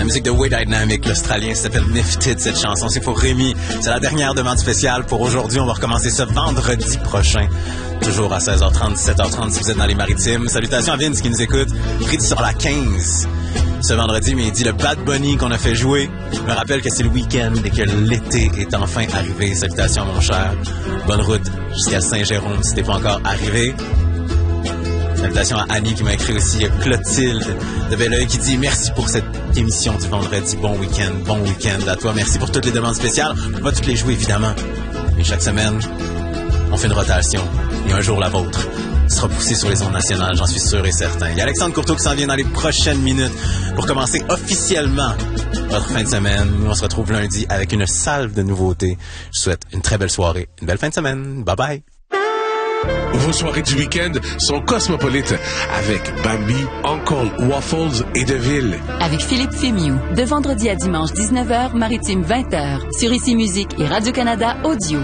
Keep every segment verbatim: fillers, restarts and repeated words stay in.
musique de Way Dynamic, l'Australien, ça s'appelle Nifted, cette chanson. C'est pour Rémi. C'est la dernière demande spéciale pour aujourd'hui. On va recommencer ce vendredi prochain. Toujours à seize heures trente, dix-sept heures trente si vous êtes dans les Maritimes. Salutations à Vince qui nous écoute. Fritz sur la quinze. Ce vendredi midi, le Bad Bunny qu'on a fait jouer me rappelle que c'est le week-end et que l'été est enfin arrivé. Salutations, mon cher. Bonne route jusqu'à Saint-Jérôme si t'es pas encore arrivé. Salutations à Annie qui m'a écrit aussi. Clotilde de Belleuil qui dit merci pour cette émission du vendredi. Bon week-end, bon week-end à toi. Merci pour toutes les demandes spéciales. On peut pas toutes les jouer, évidemment. Mais chaque semaine, on fait une rotation. Et un jour, la vôtre sera poussée sur les ondes nationales, j'en suis sûr et certain. Il y a Alexandre Courteau qui s'en vient dans les prochaines minutes pour commencer officiellement votre fin de semaine. Nous, on se retrouve lundi avec une salve de nouveautés. Je vous souhaite une très belle soirée, une belle fin de semaine. Bye bye. Vos soirées du week-end sont cosmopolites avec Bambi, Uncle Waffles et Deville. Avec Philippe Fémiou, de vendredi à dimanche dix-neuf heures, maritime vingt heures, sur Ici Musique et Radio-Canada Audio.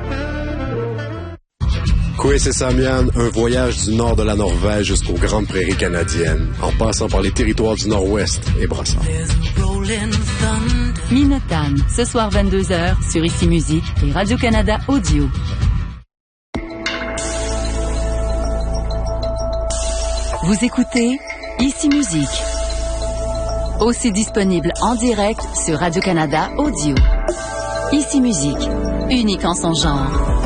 Chris et Samian, un voyage du nord de la Norvège jusqu'aux grandes prairies canadiennes, en passant par les territoires du Nord-Ouest et Brossard. Minotagne, ce soir vingt-deux heures, sur Ici Musique et Radio-Canada Audio. Vous écoutez Ici Musique. Aussi disponible en direct sur Radio-Canada Audio. Ici Musique, unique en son genre.